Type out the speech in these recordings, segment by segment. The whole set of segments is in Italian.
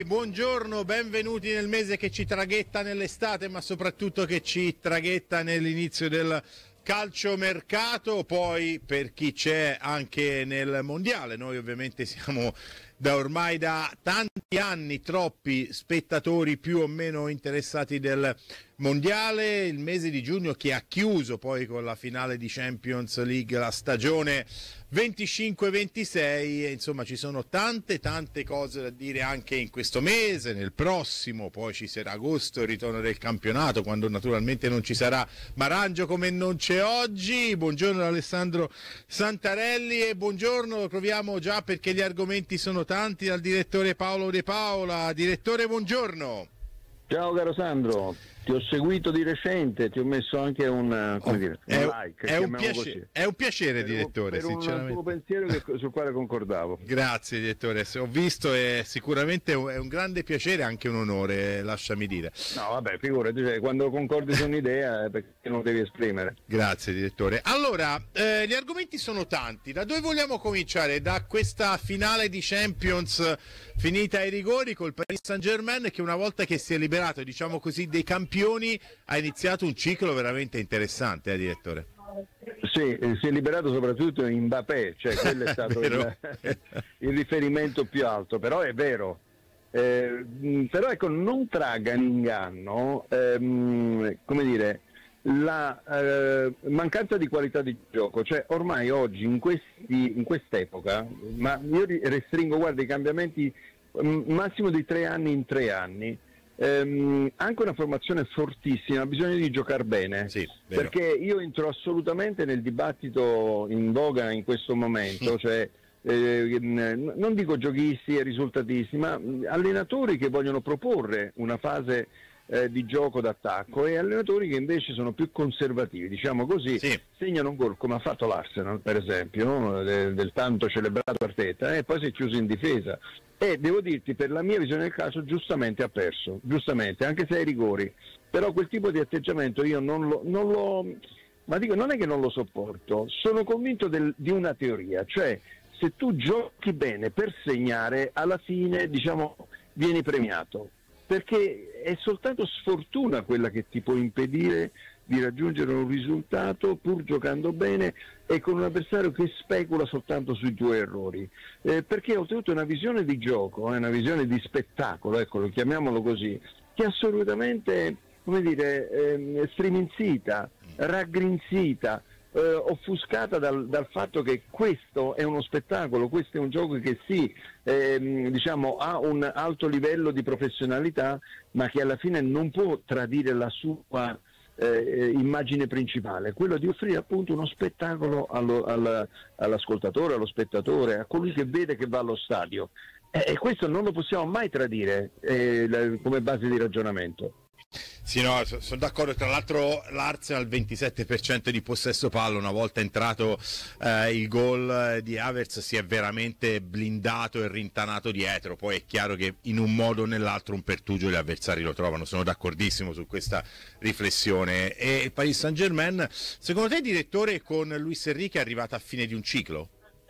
Buongiorno, benvenuti nel mese che ci traghetta nell'estate, ma soprattutto che ci traghetta nell'inizio del calciomercato, poi per chi c'è anche nel mondiale. Noi ovviamente siamo ormai da tanti anni troppi spettatori più o meno interessati del mondiale. Il mese di giugno che ha chiuso poi con la finale di Champions League la stagione 25-26, e insomma ci sono tante cose da dire anche in questo mese, nel prossimo, poi ci sarà agosto, il ritorno del campionato, quando naturalmente non ci sarà Marangio come non c'è oggi. Buongiorno Alessandro Santarelli e buongiorno, lo troviamo già perché gli argomenti sono tanti, dal direttore Paolo De Paola. Direttore, buongiorno. Ciao caro Sandro, ti ho seguito di recente, ti ho messo anche un like. È un piacere, direttore, per sinceramente. un tuo pensiero sul quale concordavo. Grazie direttore, ho visto e sicuramente è un grande piacere, anche un onore, lasciami dire. No vabbè, figurati, quando concordi su un'idea perché non devi esprimere. Grazie direttore. Allora, gli argomenti sono tanti, da dove vogliamo cominciare? Da questa finale di Champions finita ai rigori col Paris Saint-Germain, che una volta che si è liberato, diciamo così, dei campioni, ha iniziato un ciclo veramente interessante, direttore. Sì, si è liberato soprattutto in Mbappé, cioè quello è stato il riferimento più alto, però è vero. Però ecco, non tragga in inganno, come dire, la mancanza di qualità di gioco, cioè ormai oggi in quest'epoca, ma io restringo, guarda, i cambiamenti massimo di 3 anni in 3 anni. Anche una formazione fortissima ha bisogno di giocare bene, sì, perché io entro assolutamente nel dibattito in voga in questo momento, cioè non dico giochisti e risultatisti, ma allenatori che vogliono proporre una fase di gioco d'attacco e allenatori che invece sono più conservativi, diciamo così, sì. Segnano un gol come ha fatto l'Arsenal per esempio, no? del tanto celebrato Arteta, e poi si è chiuso in difesa. E devo dirti, per la mia visione del caso, giustamente ha perso, giustamente, anche se ai rigori. Però quel tipo di atteggiamento io non è che non lo sopporto, sono convinto di una teoria, cioè se tu giochi bene per segnare, alla fine, diciamo, vieni premiato. Perché è soltanto sfortuna quella che ti può impedire di raggiungere un risultato pur giocando bene e con un avversario che specula soltanto sui tuoi errori, perché oltretutto è una visione di gioco, è una visione di spettacolo, ecco, chiamiamolo così, che è assolutamente, come dire, striminzita, raggrinzita, offuscata dal fatto che questo è uno spettacolo, questo è un gioco che sì, diciamo, ha un alto livello di professionalità, ma che alla fine non può tradire la sua immagine principale, quello di offrire appunto uno spettacolo all'ascoltatore, allo spettatore, a colui che vede che va allo stadio, e questo non lo possiamo mai tradire come base di ragionamento. Sì, no, sono d'accordo. Tra l'altro l'Arsenal 27% di possesso palla, una volta entrato il gol di Havertz si è veramente blindato e rintanato dietro. Poi è chiaro che in un modo o nell'altro un pertugio gli avversari lo trovano, sono d'accordissimo su questa riflessione. E il Paris Saint-Germain, secondo te direttore, con Luis Enrique è arrivata a fine di un ciclo?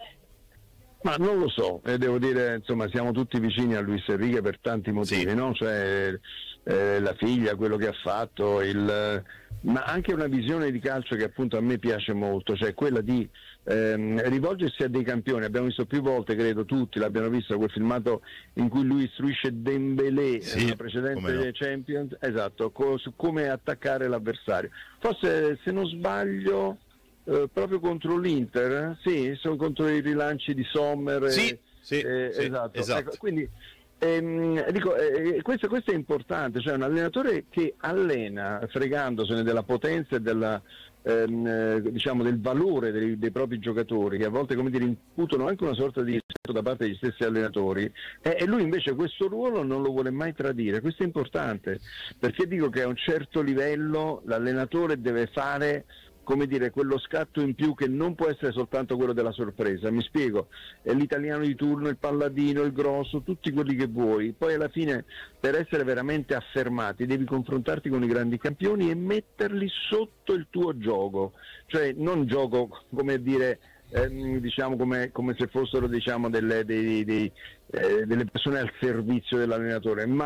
Ma non lo so, devo dire, insomma, siamo tutti vicini a Luis Enrique per tanti motivi, sì. No? Cioè, la figlia, quello che ha fatto, ma anche una visione di calcio che appunto a me piace molto, cioè quella di rivolgersi a dei campioni. Abbiamo visto più volte, credo tutti l'abbiano visto, quel filmato in cui lui istruisce Dembélé, sì, nella precedente Champions, esatto, su come attaccare l'avversario. Forse, se non sbaglio, proprio contro l'Inter, sì, sono contro i rilanci di Sommer, sì, esatto. Ecco, quindi Dico, questo è importante, cioè un allenatore che allena fregandosene della potenza e della, diciamo del valore dei propri giocatori, che a volte, come dire, imputano anche una sorta di rispetto da parte degli stessi allenatori, e lui invece questo ruolo non lo vuole mai tradire. Questo è importante, perché dico che a un certo livello l'allenatore deve fare, come dire, quello scatto in più che non può essere soltanto quello della sorpresa. Mi spiego, è l'italiano di turno, il palladino, il grosso, tutti quelli che vuoi, poi alla fine per essere veramente affermati devi confrontarti con i grandi campioni e metterli sotto il tuo gioco, cioè non gioco, come dire, diciamo come se fossero, diciamo, delle persone al servizio dell'allenatore, ma